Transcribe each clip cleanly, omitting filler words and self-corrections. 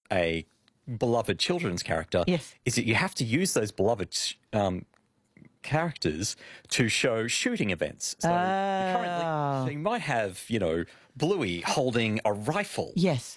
a beloved children's character Yes. is that you have to use those beloved characters to show shooting events. So currently, so you might have, Bluey holding a rifle. Yes.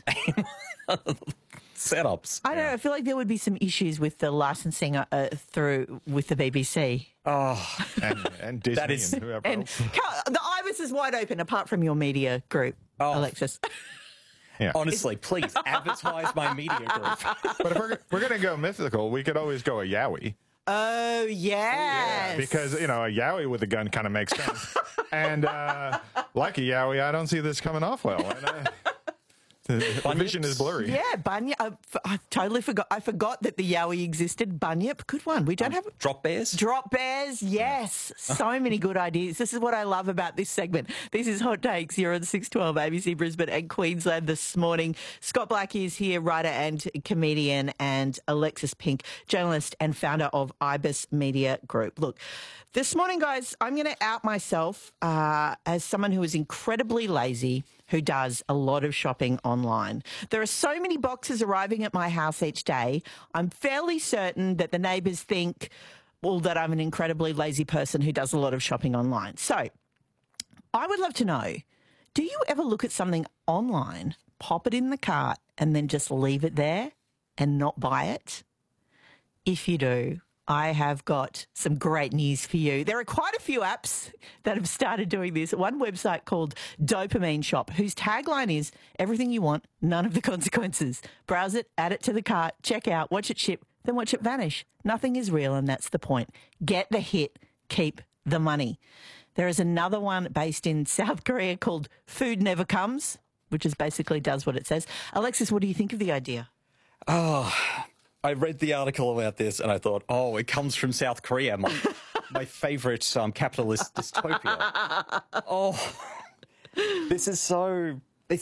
Setups. I don't know. I feel like there would be some issues with the licensing through with the BBC. And Disney That is- and whoever And else. the Ibis is wide open, apart from your media group, Alexis. Yeah. Honestly, please advertise my media group. But if we're going to go mythical, we could always go a Yowie. Oh, yes. Because, a Yowie with a gun kind of makes sense. And like a Yowie, I don't see this coming off well. And, the vision is blurry. Yeah, Bunyip. I totally forgot. I forgot that the Yowie existed. Bunyip, good one. We don't have Drop bears? Drop bears, yes. So many good ideas. This is what I love about this segment. This is Hot Takes here on 612 ABC Brisbane and Queensland this morning. Scott Black is here, writer and comedian, and Alexis Pink, journalist and founder of Ibis Media Group. Look, this morning, guys, I'm going to out myself as someone who is incredibly lazy, who does a lot of shopping online. There are so many boxes arriving at my house each day. I'm fairly certain that the neighbours think, well, that I'm an incredibly lazy person who does a lot of shopping online. So I would love to know, do you ever look at something online, pop it in the cart, and then just leave it there and not buy it? If you do, I have got some great news for you. There are quite a few apps that have started doing this. One website called Dopamine Shop, whose tagline is everything you want, none of the consequences. Browse it, add it to the cart, check out, watch it ship, then watch it vanish. Nothing is real, and that's the point. Get the hit, keep the money. There is another one based in South Korea called Food Never Comes, which is basically does what it says. Alexis, what do you think of the idea? I read the article about this and I thought, it comes from South Korea, my favourite capitalist dystopia. This is so...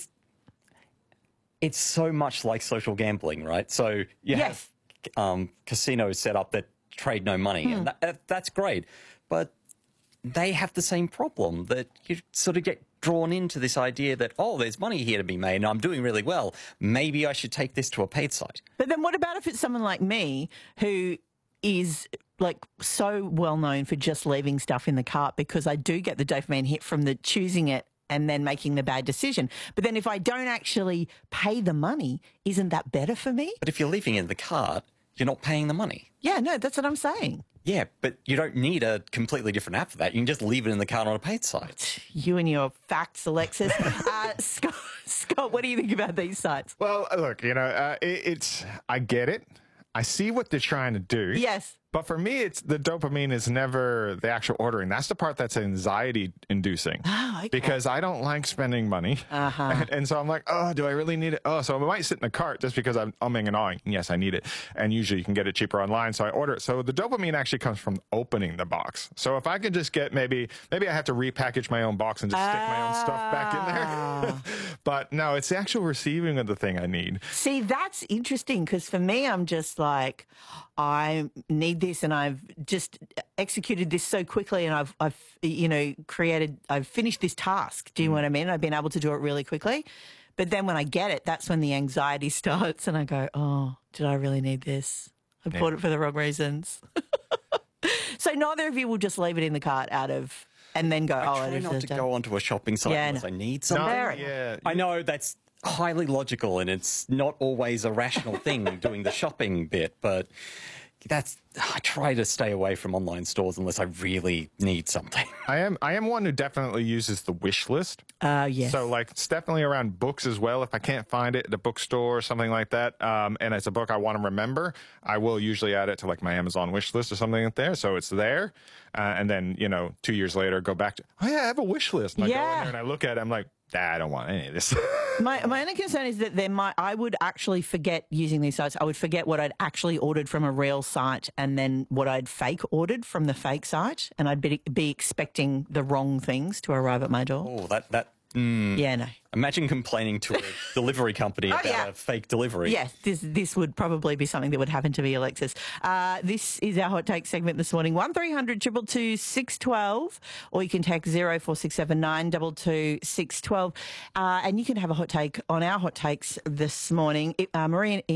It's so much like social gambling, right? So you have casinos set up that trade no money, and that's great. But they have the same problem, that you sort of get drawn into this idea that, there's money here to be made and I'm doing really well. Maybe I should take this to a paid site. But then what about if it's someone like me who is like so well known for just leaving stuff in the cart because I do get the dopamine hit from the choosing it and then making the bad decision. But then if I don't actually pay the money, isn't that better for me? But if you're leaving it in the cart, you're not paying the money. Yeah, no, that's what I'm saying. Yeah, but you don't need a completely different app for that. You can just leave it in the cart on a paid site. You and your facts, Alexis. Scott, what do you think about these sites? Well, look, I get it. I see what they're trying to do. Yes. But for me, it's the dopamine is never the actual ordering. That's the part that's anxiety inducing. Oh, okay. Because I don't like spending money. And so I'm like, do I really need it? So I might sit in the cart just because I'm umming and ahhing. Yes, I need it. And usually you can get it cheaper online. So I order it. So the dopamine actually comes from opening the box. So if I could just get maybe I have to repackage my own box and just stick my own stuff back in there. But no, it's the actual receiving of the thing I need. See, that's interesting because for me, I'm just like, I need this and I've just executed this so quickly and I've finished this task. Do you know what I mean? I've been able to do it really quickly. But then when I get it, that's when the anxiety starts and I go, did I really need this? I bought it for the wrong reasons. So neither of you will just leave it in the cart and then go, I try not to go onto a shopping site unless I need something. I know that's highly logical and it's not always a rational thing doing the shopping bit, but I try to stay away from online stores unless I really need something. I am one who definitely uses the wish list. Yes. So it's definitely around books as well. If I can't find it at a bookstore or something like that, and it's a book I want to remember, I will usually add it to my Amazon wish list or something like there. So it's there. And then, 2 years later, go back to, I have a wish list. And I go in there and I look at it, I'm like, I don't want any of this. My only concern is that I would actually forget using these sites. I would forget what I'd actually ordered from a real site and then what I'd fake ordered from the fake site, and I'd be expecting the wrong things to arrive at my door. Yeah, no. Imagine complaining to a delivery company about a fake delivery. Yes, this would probably be something that would happen to me, Alexis. This is our Hot Take segment this morning. 1300 222 612, or you can text 0467 922 612. And you can have a hot take on our Hot Takes this morning. Marie and